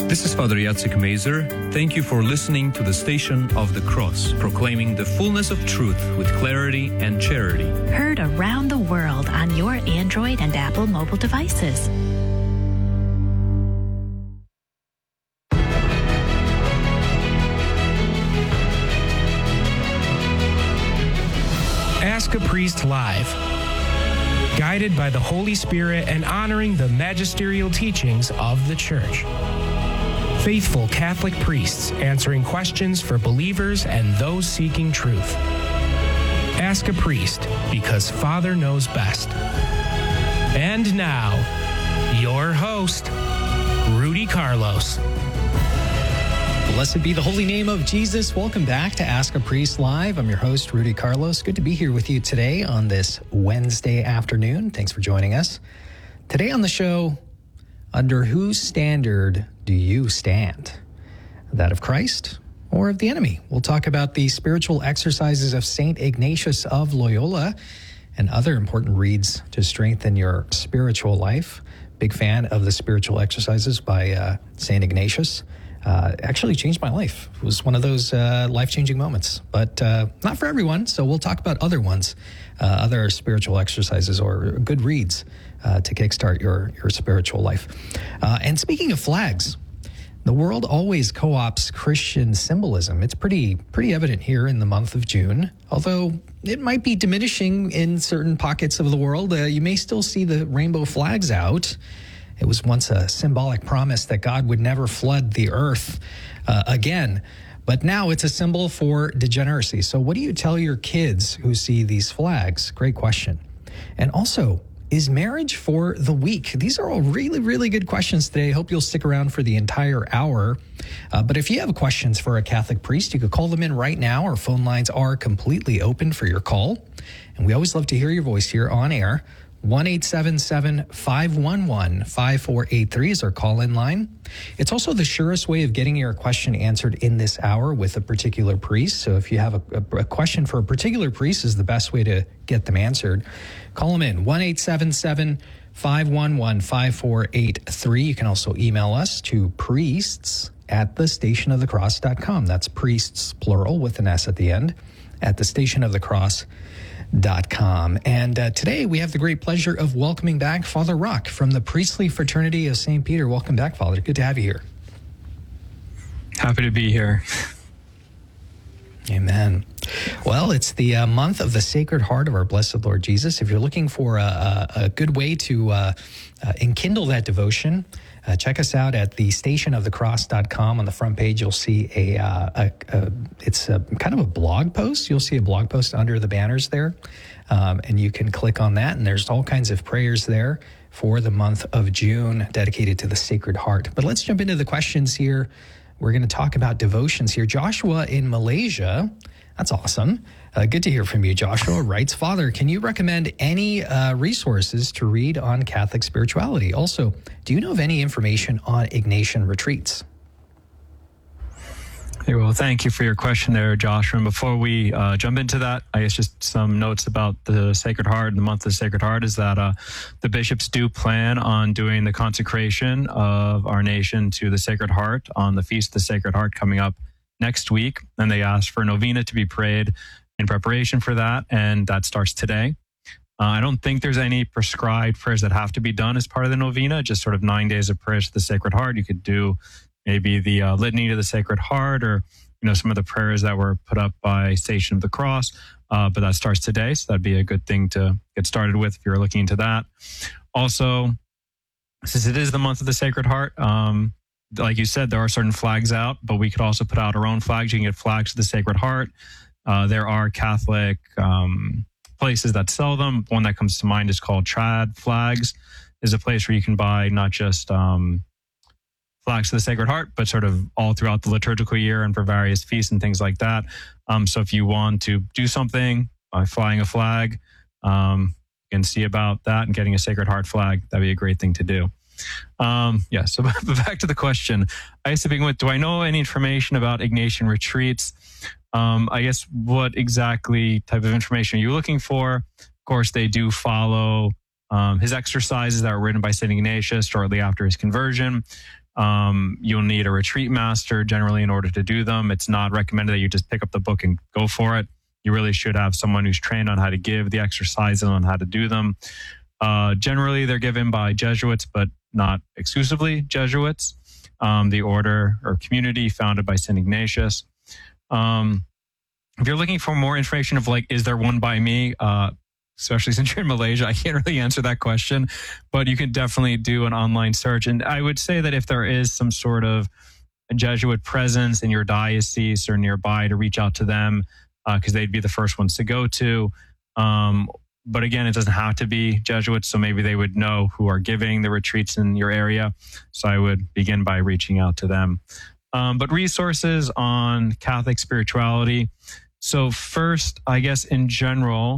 This is Father Jacek Mazer. Thank you for listening to the Station of the Cross, proclaiming the fullness of truth with clarity and charity. Heard around the world on your Android and Apple mobile devices. Ask a Priest Live. Guided by the Holy Spirit and honoring the magisterial teachings of the Church. Faithful Catholic priests answering questions for believers and those seeking truth. Ask a Priest, because Father knows best. And now, your host, Rudy Carlos. Blessed be the holy name of Jesus. Welcome back to Ask a Priest Live. I'm your host, Rudy Carlos. Good to be here with you today on this Wednesday afternoon. Thanks for joining us. Today on the show, under whose standard do you stand? That of Christ or of the enemy? We'll talk about the spiritual exercises of St. Ignatius of Loyola and other important reads to strengthen your spiritual life. Big fan of the spiritual exercises by St. Ignatius. Actually changed my life. It was one of those life-changing moments, but not for everyone. So we'll talk about other ones, other spiritual exercises or good reads to kickstart your spiritual life. And speaking of flags, the world always co-opts Christian symbolism. It's pretty evident here in the month of June, although it might be diminishing in certain pockets of the world. You may still see the rainbow flags out. It was once a symbolic promise that God would never flood the earth again. But now it's a symbol for degeneracy. So what do you tell your kids who see these flags? Great question. And also, is marriage for the weak? These are all really, really good questions today. I hope you'll stick around for the entire hour. But if you have questions for a Catholic priest, you could call them in right now. Our phone lines are completely open for your call. And we always love to hear your voice here on air. 1-877-511-5483 is our call-in line. It's also the surest way of getting your question answered in this hour with a particular priest. So if you have a question for a particular priest, is the best way to get them answered. Call them in, 1-877-511-5483. You can also email us to priests@thestationofthecross.com. That's priests, plural, with an S at the end, at thestationofthecross.com. And today we have the great pleasure of welcoming back Father Rock from the Priestly Fraternity of St. Peter. Welcome back, Father. Good to have you here. Happy to be here. Amen. Well, it's the month of the Sacred Heart of our Blessed Lord Jesus. If you're looking for a good way to enkindle that devotion, check us out at thestationofthecross.com. On the front page, you'll see it's kind of a blog post. You'll see a blog post under the banners there, and you can click on that, and there's all kinds of prayers there for the month of June dedicated to the Sacred Heart. But let's jump into the questions here. We're going to talk about devotions here. Joshua in Malaysia, that's awesome. Good to hear from you, Joshua. Writes, Father, can you recommend any resources to read on Catholic spirituality? Also, do you know of any information on Ignatian retreats? Hey, well, thank you for your question there, Joshua. And before we jump into that, I guess just some notes about the Sacred Heart and the month of the Sacred Heart is that the bishops do plan on doing the consecration of our nation to the Sacred Heart on the Feast of the Sacred Heart coming up next week. And they asked for a novena to be prayed in preparation for that, and that starts today. I don't think there's any prescribed prayers that have to be done as part of the novena, just sort of 9 days of prayers to the Sacred Heart. You could do maybe the Litany to the Sacred Heart, or some of the prayers that were put up by Station of the Cross, but that starts today, so that'd be a good thing to get started with if you're looking into that. Also, since it is the month of the Sacred Heart, like you said, there are certain flags out, but we could also put out our own flags. You can get flags to the Sacred Heart. There are Catholic places that sell them. One that comes to mind is called Trad Flags. Is a place where you can buy not just flags to the Sacred Heart, but sort of all throughout the liturgical year and for various feasts and things like that. So if you want to do something by flying a flag, you can see about that and getting a Sacred Heart flag. That'd be a great thing to do. So back to the question. I guess to begin with, do I know any information about Ignatian retreats? I guess what exactly type of information are you looking for? Of course, they do follow his exercises that were written by St. Ignatius shortly after his conversion. You'll need a retreat master generally in order to do them. It's not recommended that you just pick up the book and go for it. You really should have someone who's trained on how to give the exercises and on how to do them. Generally, they're given by Jesuits, but not exclusively Jesuits. The order or community founded by St. Ignatius. If you're looking for more information of is there one by me, especially since you're in Malaysia, I can't really answer that question, but you can definitely do an online search. And I would say that if there is some sort of Jesuit presence in your diocese or nearby, to reach out to them because they'd be the first ones to go to. But again, it doesn't have to be Jesuits, so maybe they would know who are giving the retreats in your area. So I would begin by reaching out to them. But resources on Catholic spirituality. So first, I guess in general,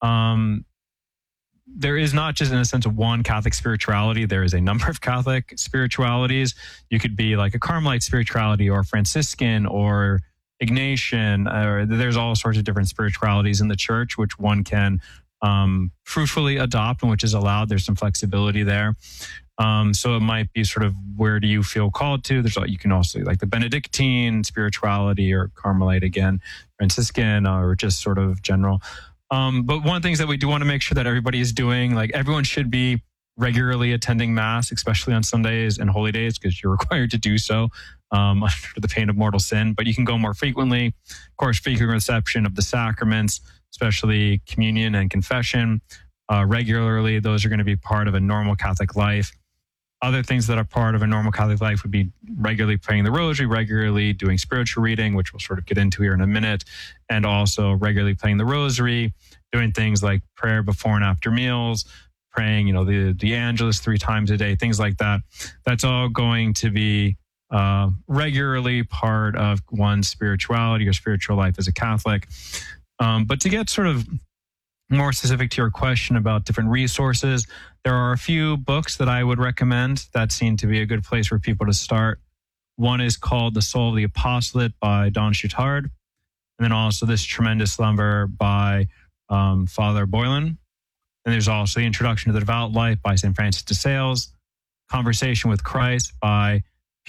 there is not just in a sense of one Catholic spirituality. There is a number of Catholic spiritualities. You could be like a Carmelite spirituality or Franciscan or Ignatian, or there's all sorts of different spiritualities in the church, which one can fruitfully adopt and which is allowed. There's some flexibility there. So it might be sort of, where do you feel called to? You can also like the Benedictine spirituality or Carmelite again, Franciscan, or just sort of general. But one of the things that we do want to make sure that everybody is doing, everyone should be regularly attending Mass, especially on Sundays and holy days, because you're required to do so under the pain of mortal sin. But you can go more frequently. Of course, frequent reception of the sacraments, especially communion and confession, regularly. Those are going to be part of a normal Catholic life. Other things that are part of a normal Catholic life would be regularly praying the rosary, regularly doing spiritual reading, which we'll sort of get into here in a minute, and also regularly praying the rosary, doing things like prayer before and after meals, praying, the Angelus 3 times a day, things like that. That's all going to be regularly part of one's spirituality or spiritual life as a Catholic. But to get sort of more specific to your question about different resources, there are a few books that I would recommend that seem to be a good place for people to start. One is called The Soul of the Apostolate by Don Chautard, and then also this tremendous number by Father Boylan. And there's also The Introduction to the Devout Life by St. Francis de Sales, Conversation with Christ by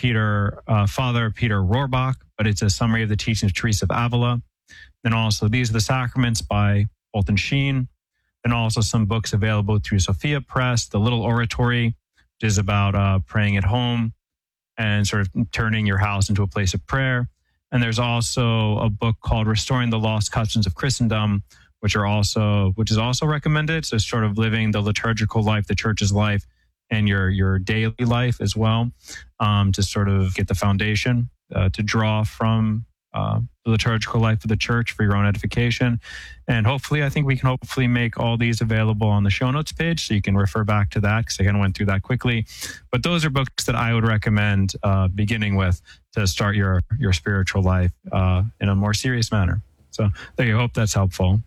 Father Peter Rohrbach, but it's a summary of the teachings of Teresa of Avila. Then also These Are the Sacraments by Fulton Sheen. And also some books available through Sophia Press, The Little Oratory, which is about praying at home and sort of turning your house into a place of prayer. And there's also a book called Restoring the Lost Customs of Christendom, which is also recommended. So sort of living the liturgical life, the church's life, and your daily life as well, to sort of get the foundation to draw from the liturgical life of the church for your own edification. And hopefully, I think we can make all these available on the show notes page, so you can refer back to that, because I kind of went through that quickly. But those are books that I would recommend beginning with to start your spiritual life in a more serious manner. So I hope that's helpful.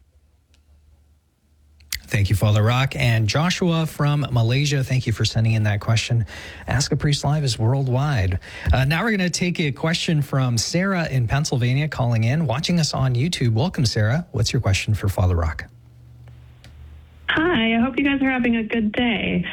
Thank you, Father Rock. And Joshua from Malaysia, thank you for sending in that question. Ask a Priest Live is worldwide. Now we're going to take a question from Sarah in Pennsylvania calling in, watching us on YouTube. Welcome, Sarah. What's your question for Father Rock? Hi, I hope you guys are having a good day.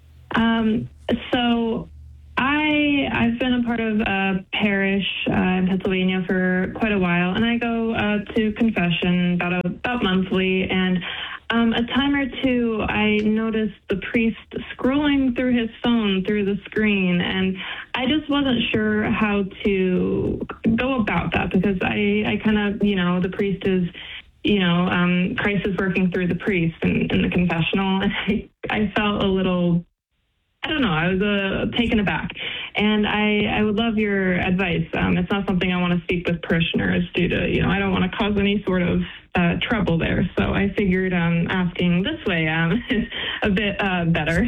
So I've been a part of a parish in Pennsylvania for quite a while, and I go to confession about monthly, and a time or two, I noticed the priest scrolling through his phone through the screen, and I just wasn't sure how to go about that, because I kind of, the priest is, Christ is working through the priest in the confessional, and I felt a little, I don't know, I was taken aback. And I would love your advice. It's not something I want to speak with parishioners due to, I don't want to cause any sort of trouble there. So I figured asking this way is a bit better.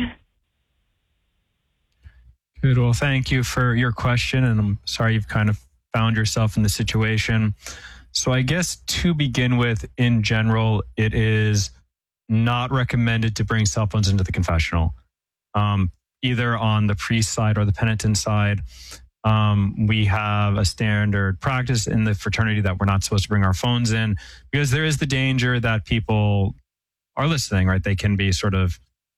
Good. Well, thank you for your question. And I'm sorry you've kind of found yourself in this situation. So I guess to begin with, in general, it is not recommended to bring cell phones into the confessional. Either on the priest side or the penitent side. We have a standard practice in the fraternity that we're not supposed to bring our phones in, because there is the danger that people are listening, right? They can be sort of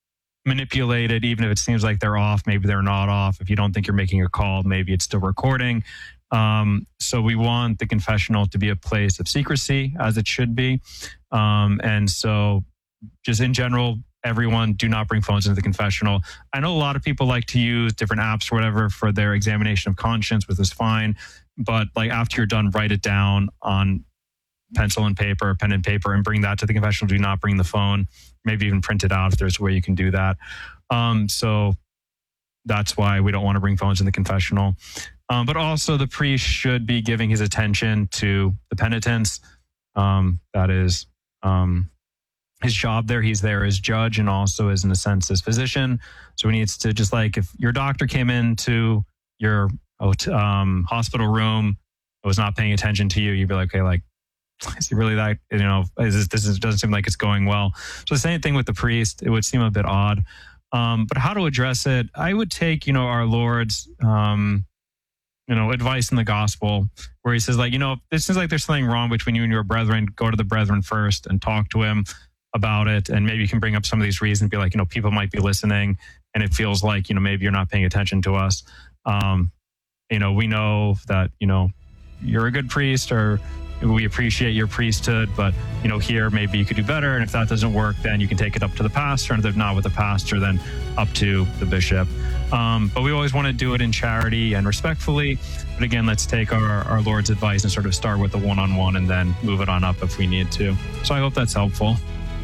manipulate it, even if it seems like they're off. Maybe they're not off. If you don't think you're making a call, maybe it's still recording. So we want the confessional to be a place of secrecy, as it should be. And so just in general, everyone, do not bring phones into the confessional. I know a lot of people like to use different apps or whatever for their examination of conscience, which is fine. But like after you're done, write it down on pen and paper, and bring that to the confessional. Do not bring the phone. Maybe even print it out if there's a way you can do that. So that's why we don't want to bring phones in the confessional. But also the priest should be giving his attention to the penitents. That is his job there. He's there as judge and also as, in a sense, as physician. So he needs to, just like if your doctor came into your hospital room, was not paying attention to you, you'd be like, okay, like, is he really that, doesn't seem like it's going well. So the same thing with the priest, it would seem a bit odd. But how to address it, I would take, our Lord's, advice in the gospel where he says, like, this seems like there's something wrong between you and your brethren. Go to the brethren first and talk to him about it. And maybe you can bring up some of these reasons, be like, people might be listening and it feels like, maybe you're not paying attention to us. We know that, you're a good priest, or we appreciate your priesthood, but, here maybe you could do better. And if that doesn't work, then you can take it up to the pastor. And if not with the pastor, then up to the bishop. But we always want to do it in charity and respectfully. But again, let's take our Lord's advice and sort of start with the one-on-one and then move it on up if we need to. So I hope that's helpful.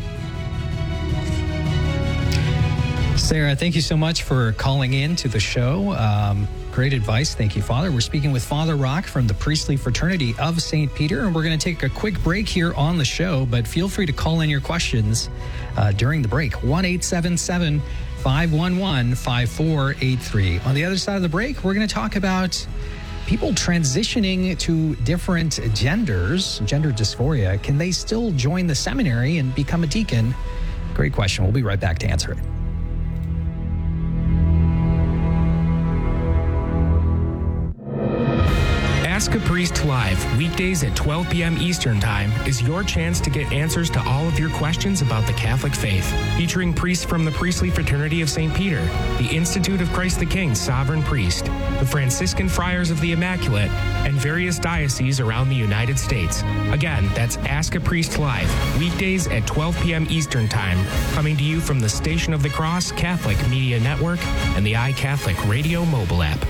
Sarah, thank you so much for calling in to the show. Great advice. Thank you, Father. We're speaking with Father Rock from the Priestly Fraternity of St. Peter, and we're going to take a quick break here on the show, but feel free to call in your questions during the break. 1-877-511-5483. On the other side of the break, we're going to talk about people transitioning to different genders, gender dysphoria. Can they still join the seminary and become a deacon? Great question. We'll be right back to answer it. Ask a Priest Live, weekdays at 12 p.m. Eastern Time, is your chance to get answers to all of your questions about the Catholic faith. Featuring priests from the Priestly Fraternity of St. Peter, the Institute of Christ the King Sovereign Priest, the Franciscan Friars of the Immaculate, and various dioceses around the United States. Again, that's Ask a Priest Live, weekdays at 12 p.m. Eastern Time, coming to you from the Station of the Cross Catholic Media Network and the iCatholic Radio mobile app.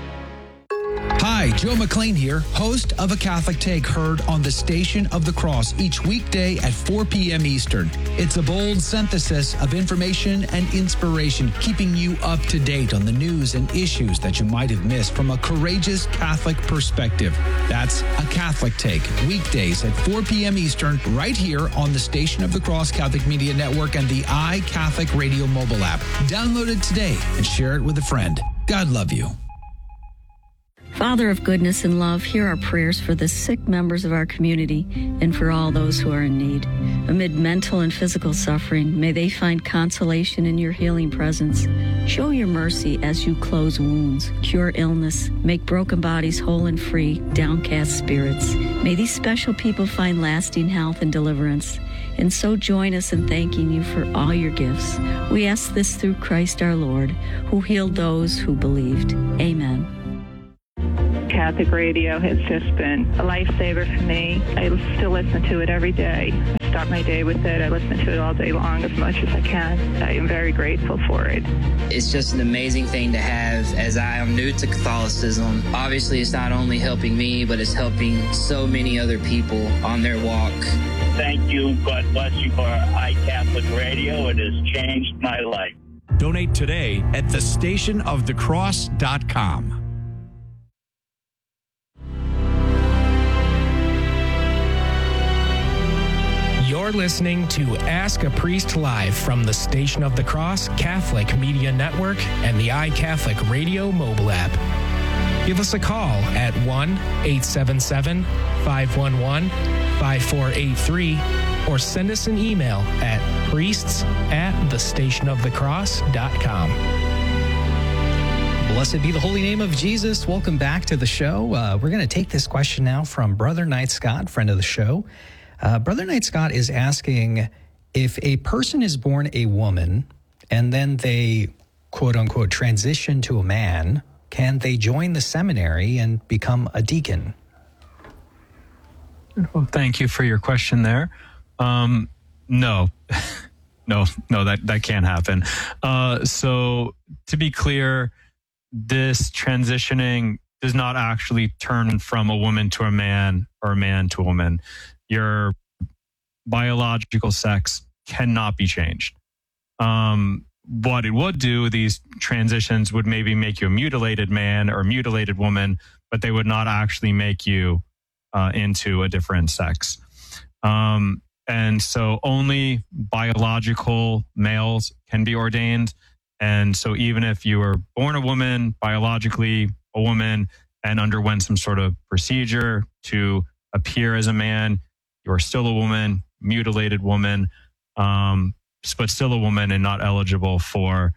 Hi, Joe McLean here, host of A Catholic Take, heard on the Station of the Cross each weekday at 4 p.m. Eastern. It's a bold synthesis of information and inspiration, keeping you up to date on the news and issues that you might have missed from a courageous Catholic perspective. That's A Catholic Take, weekdays at 4 p.m. Eastern, right here on the Station of the Cross Catholic Media Network and the iCatholic Radio mobile app. Download it today and share it with a friend. God love you. Father of goodness and love, hear our prayers for the sick members of our community and for all those who are in need. Amid mental and physical suffering, may they find consolation in your healing presence. Show your mercy as you close wounds, cure illness, make broken bodies whole and free, downcast spirits. May these special people find lasting health and deliverance. And so join us in thanking you for all your gifts. We ask this through Christ our Lord, who healed those who believed. Amen. Catholic radio has just been a lifesaver for me. I still listen to it every day. I start my day with it. I listen to it all day long as much as I can. I am very grateful for it. It's just an amazing thing to have, as I am new to Catholicism. Obviously, it's not only helping me, but it's helping so many other people on their walk. Thank you. God bless you for iCatholic Radio. It has changed my life. Donate today at thestationofthecross.com. You're listening to Ask a Priest Live from the Station of the Cross Catholic Media Network and the iCatholic Radio mobile app. Give us a call at 1-877-511-5483 or send us an email at priests@thestationofthecross.com. Blessed be the holy name of Jesus. Welcome back to the show. We're going to take this question now from Brother Knight Scott, friend of the show. Brother Knight Scott is asking, if a person is born a woman and then they, quote unquote, transition to a man, can they join the seminary and become a deacon? Well, thank you for your question there. No, that can't happen. So to be clear, this transitioning does not actually turn from a woman to a man or a man to a woman. Your biological sex cannot be changed. What it would do, these transitions would maybe make you a mutilated man or a mutilated woman, but they would not actually make you into a different sex. And so only biological males can be ordained. And so even if you were born a woman, biologically a woman, and underwent some sort of procedure to appear as a man, you're still a woman, mutilated woman, but still a woman and not eligible for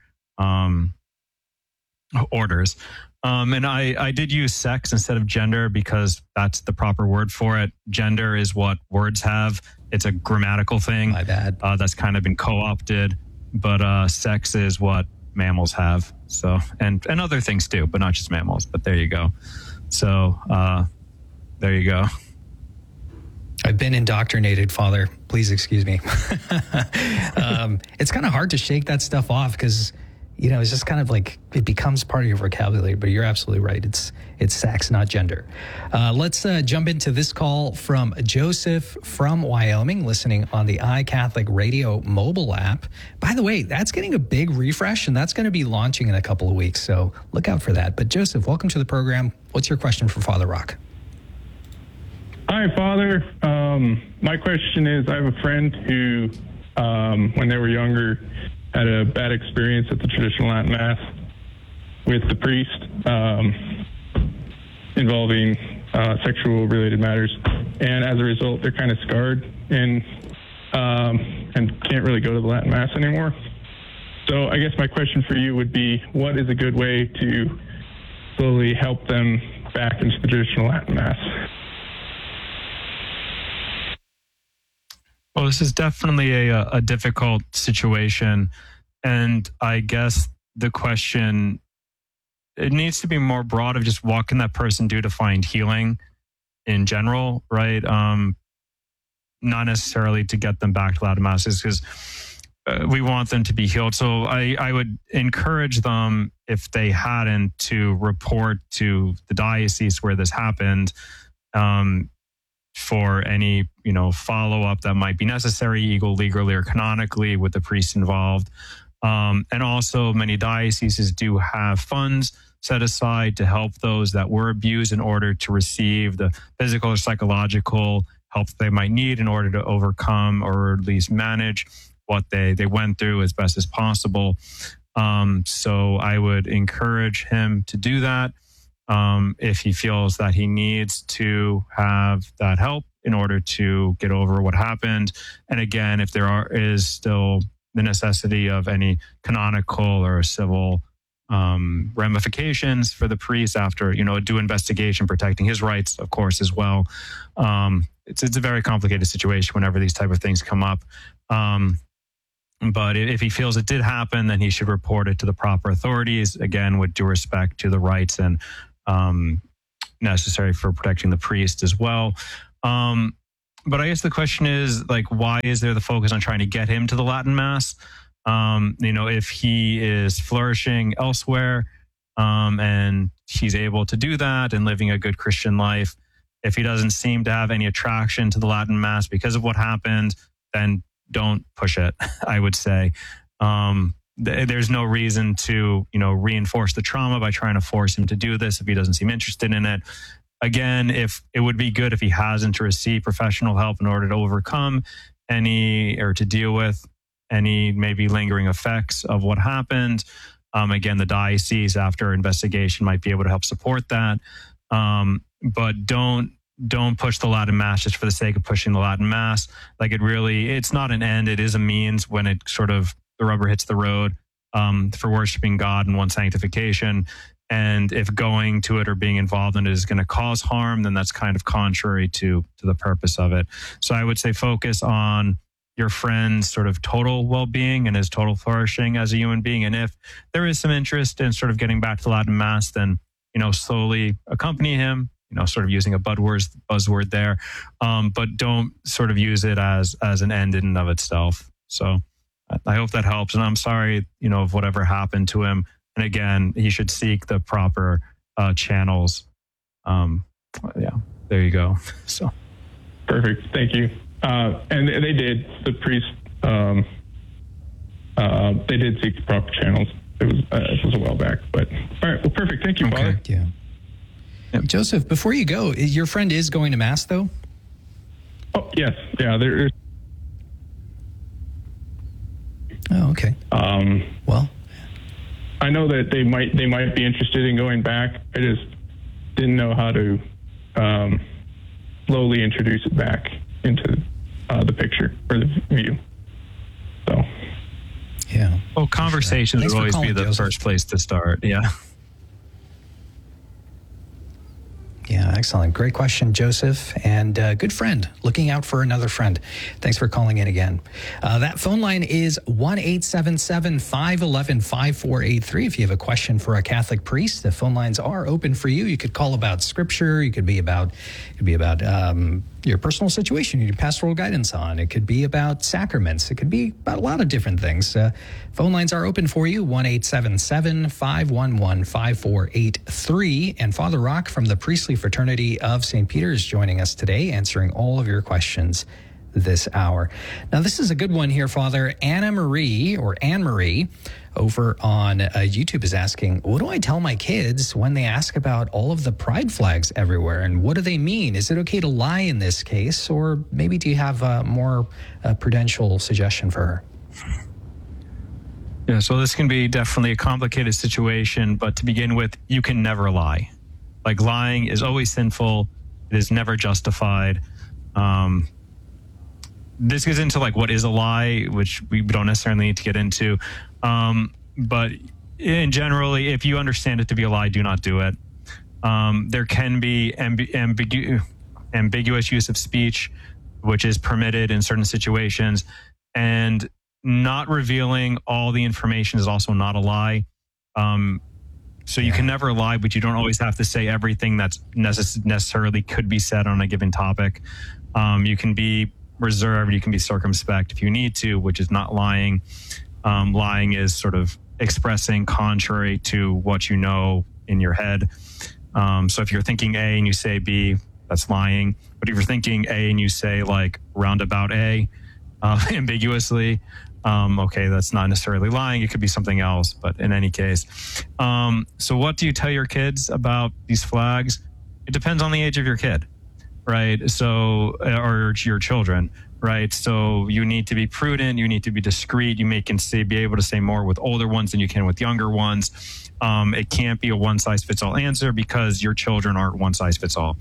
orders. And I did use sex instead of gender because that's the proper word for it. Gender is what words have. It's a grammatical thing. My bad. That's kind of been co-opted, but sex is what mammals have. So, and other things too, but not just mammals, but there you go. So, there you go. I've been indoctrinated, Father. Please excuse me. It's kind of hard to shake that stuff off because, it's just kind of like it becomes part of your vocabulary, but you're absolutely right. It's sex, not gender. Let's jump into this call from Joseph from Wyoming, listening on the iCatholic Radio mobile app. By the way, that's getting a big refresh, and that's going to be launching in a couple of weeks, so look out for that. But Joseph, welcome to the program. What's your question for Father Rock? Hi, Father. My question is, I have a friend who, when they were younger, had a bad experience at the traditional Latin Mass with the priest involving sexual-related matters. And as a result, they're kind of scarred and can't really go to the Latin Mass anymore. So I guess my question for you would be, what is a good way to slowly help them back into the traditional Latin Mass? Well, this is definitely a difficult situation. And I guess the question, it needs to be more broad of just what can that person do to find healing in general, right? Not necessarily to get them back to Latin Masses, because we want them to be healed. So I would encourage them, if they hadn't, to report to the diocese where this happened, for any, follow-up that might be necessary, legally or canonically, with the priest involved. And also, many dioceses do have funds set aside to help those that were abused in order to receive the physical or psychological help they might need in order to overcome or at least manage what they went through as best as possible. So I would encourage him to do that. If he feels that he needs to have that help in order to get over what happened. And again, if there is still the necessity of any canonical or civil ramifications for the priest after, a due investigation protecting his rights, of course, as well. It's a very complicated situation whenever these type of things come up. But if he feels it did happen, then he should report it to the proper authorities, again, with due respect to the rights and necessary for protecting the priest as well. But I guess the question is, why is there the focus on trying to get him to the Latin Mass? If he is flourishing elsewhere, and he's able to do that and living a good Christian life, if he doesn't seem to have any attraction to the Latin Mass because of what happened, then don't push it, I would say. There's no reason to, reinforce the trauma by trying to force him to do this if he doesn't seem interested in it. Again, if it would be good if he hasn't to receive professional help in order to overcome or to deal with any maybe lingering effects of what happened. Again, the diocese, after investigation, might be able to help support that. But don't push the Latin Mass just for the sake of pushing the Latin Mass. It's not an end. It is a means when it sort of, the rubber hits the road, for worshiping God and one's sanctification. And if going to it or being involved in it is going to cause harm, then that's kind of contrary to the purpose of it. So I would say focus on your friend's sort of total well-being and his total flourishing as a human being. And if there is some interest in sort of getting back to Latin Mass, then, slowly accompany him, sort of using a buzzword there. But don't sort of use it as an end in and of itself. So I hope that helps. And I'm sorry, of whatever happened to him. And again, he should seek the proper channels. There you go. So perfect. Thank you. And they did. The priest, they did seek the proper channels. It was a while back, but all right. Well, perfect. Thank you, Father. Yeah. Yep. Joseph, before you go, your friend is going to Mass, though? Oh, yes. Yeah. There's. Oh, okay. Well, I know that they might be interested in going back. I just didn't know how to slowly introduce it back into the picture or the view. So. Yeah. Well, conversations would always be the Joseph. first place to start. Yeah. Yeah, excellent. Great question, Joseph. And good friend, looking out for another friend. Thanks for calling in again. That phone line is 1-877-511-5483. If you have a question for a Catholic priest, the phone lines are open for you. You could call about scripture. It could be about your personal situation, you need pastoral guidance on. It could be about sacraments. It could be about a lot of different things. Phone lines are open for you, 1-877-511-5483. And Father Rock from the Priestly Fraternity of St. Peter is joining us today, answering all of your questions this hour. Now, this is a good one here, Father. Anne Marie over on YouTube is asking, what do I tell my kids when they ask about all of the pride flags everywhere, and what do they mean? Is it okay to lie in this case, or maybe do you have a more prudential suggestion for her? Yeah, so this can be definitely a complicated situation, but to begin with, you can never lie. Like, lying is always sinful. It is never justified. This gets into like what is a lie, which we don't necessarily need to get into. But in generally, if you understand it to be a lie, do not do it. There can be ambiguous use of speech, which is permitted in certain situations, and not revealing all the information is also not a lie. So you can never lie, but you don't always have to say everything that's necessarily could be said on a given topic. You can be reserved, you can be circumspect if you need to, which is not lying. Lying is sort of expressing contrary to what you know in your head. So if you're thinking A and you say B, that's lying. But if you're thinking A and you say like roundabout A, ambiguously, okay, that's not necessarily lying. It could be something else, but in any case. So what do you tell your kids about these flags? It depends on the age of your kid, right? So, or your children, right? So you need to be prudent. You need to be discreet. You be able to say more with older ones than you can with younger ones. It can't be a one-size-fits-all answer because your children aren't one-size-fits-all.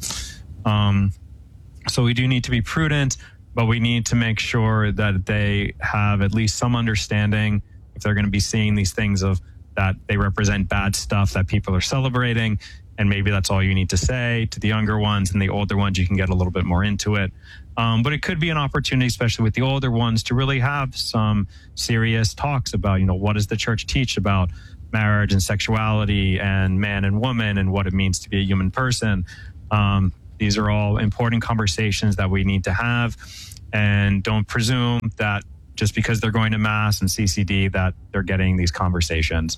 So we do need to be prudent, but we need to make sure that they have at least some understanding if they're going to be seeing these things of that they represent bad stuff that people are celebrating. And maybe that's all you need to say to the younger ones, and the older ones, you can get a little bit more into it. But it could be an opportunity, especially with the older ones, to really have some serious talks about, what does the church teach about marriage and sexuality and man and woman and what it means to be a human person. These are all important conversations that we need to have, and don't presume that just because they're going to Mass and CCD that they're getting these conversations.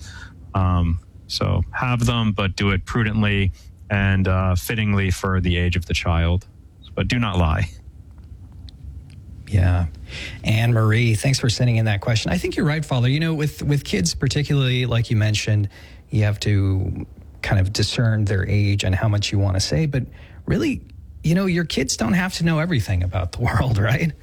So have them, but do it prudently and fittingly for the age of the child. But do not lie. Yeah. Anne Marie, thanks for sending in that question. I think you're right, Father. With kids, particularly, like you mentioned, you have to kind of discern their age and how much you want to say. But really, your kids don't have to know everything about the world, right?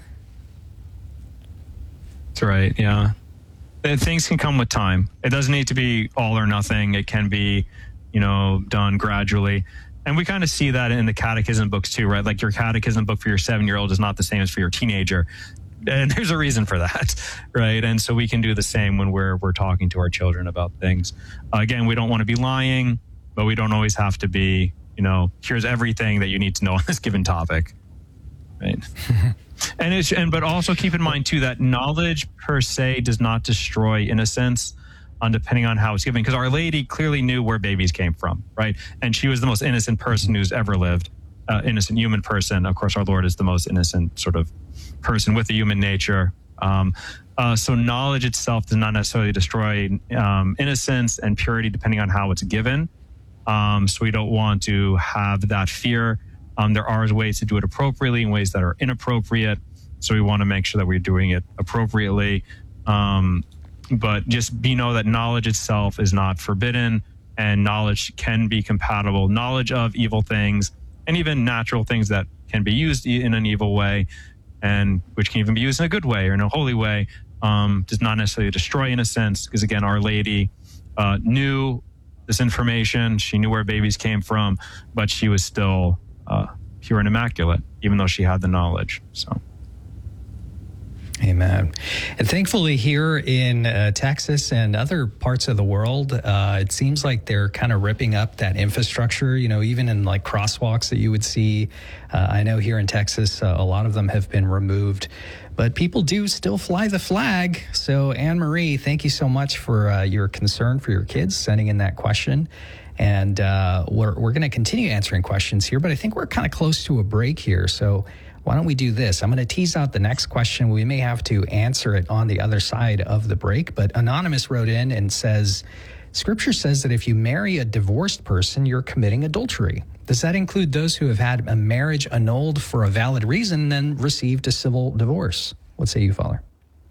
That's right, yeah. Things can come with time. It doesn't need to be all or nothing. It can be, done gradually. And we kind of see that in the catechism books too, right? Like your catechism book for your 7-year-old is not the same as for your teenager. And there's a reason for that, right? And so we can do the same when we're talking to our children about things. Again, we don't want to be lying, but we don't always have to be, here's everything that you need to know on this given topic. right? But also keep in mind too that knowledge per se does not destroy innocence, depending on how it's given. Because Our Lady clearly knew where babies came from, right? And she was the most innocent person who's ever lived, innocent human person. Of course, our Lord is the most innocent sort of person with a human nature. So knowledge itself does not necessarily destroy innocence and purity, depending on how it's given. So we don't want to have that fear. There are ways to do it appropriately and ways that are inappropriate. So we want to make sure that we're doing it appropriately. But just know that knowledge itself is not forbidden, and knowledge can be compatible. Knowledge of evil things and even natural things that can be used in an evil way, and which can even be used in a good way or in a holy way, does not necessarily destroy innocence. Because again, Our Lady knew this information. She knew where babies came from, but she was still pure and immaculate, even though she had the knowledge. So. Amen. And thankfully here in Texas and other parts of the world, it seems like they're kind of ripping up that infrastructure, even in like crosswalks that you would see. I know here in Texas, a lot of them have been removed, but people do still fly the flag. So Anne-Marie, thank you so much for your concern for your kids, sending in that question. And we're going to continue answering questions here, but I think we're kind of close to a break here. So why don't we do this? I'm going to tease out the next question. We may have to answer it on the other side of the break, but Anonymous wrote in and says, Scripture says that if you marry a divorced person, you're committing adultery. Does that include those who have had a marriage annulled for a valid reason and then received a civil divorce? What say you, Father?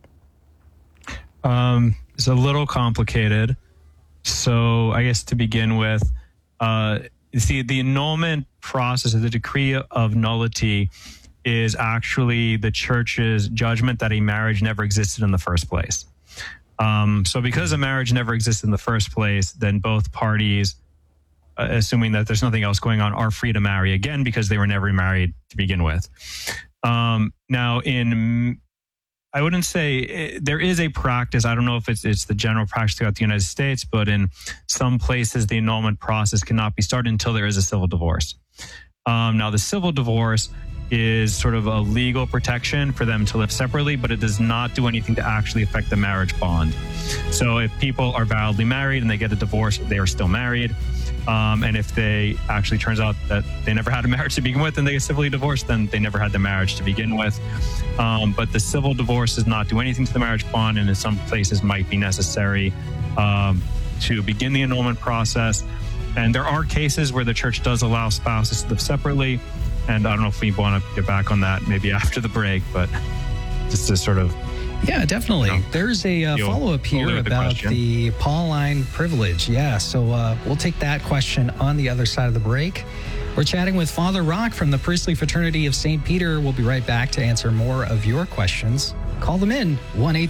It's a little complicated. So I guess to begin with, the annulment process of the decree of nullity is actually the church's judgment that a marriage never existed in the first place. So because a marriage never existed in the first place, then both parties, assuming that there's nothing else going on, are free to marry again because they were never married to begin with. Now, I wouldn't say there is a practice. I don't know if it's the general practice throughout the United States, but in some places, the annulment process cannot be started until there is a civil divorce. Now, the civil divorce is sort of a legal protection for them to live separately, but it does not do anything to actually affect the marriage bond. So if people are validly married and they get a divorce, they are still married. And if they actually turns out that they never had a marriage to begin with and they get civilly divorced, then they never had the marriage to begin with. But the civil divorce does not do anything to the marriage bond, and in some places might be necessary to begin the annulment process. And there are cases where the church does allow spouses to live separately. And I don't know if we want to get back on that maybe after the break, but just to sort of... Yeah, definitely. There's a follow-up here about the Pauline privilege. Yeah, so we'll take that question on the other side of the break. We're chatting with Father Rock from the Priestly Fraternity of St. Peter. We'll be right back to answer more of your questions. Call them in,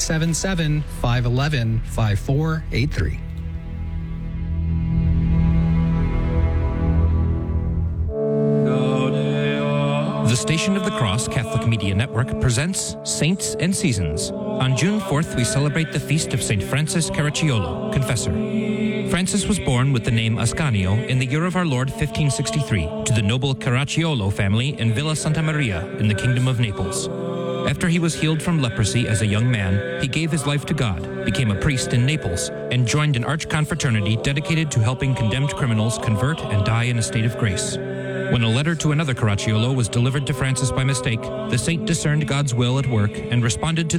1-877-511-5483. The Station of the Cross Catholic Media Network presents Saints and Seasons. On June 4th, we celebrate the feast of St. Francis Caracciolo, Confessor. Francis was born with the name Ascanio in the year of our Lord 1563 to the noble Caracciolo family in Villa Santa Maria in the Kingdom of Naples. After he was healed from leprosy as a young man, he gave his life to God, became a priest in Naples, and joined an arch-confraternity dedicated to helping condemned criminals convert and die in a state of grace. When a letter to another Caracciolo was delivered to Francis by mistake, the saint discerned God's will at work and responded to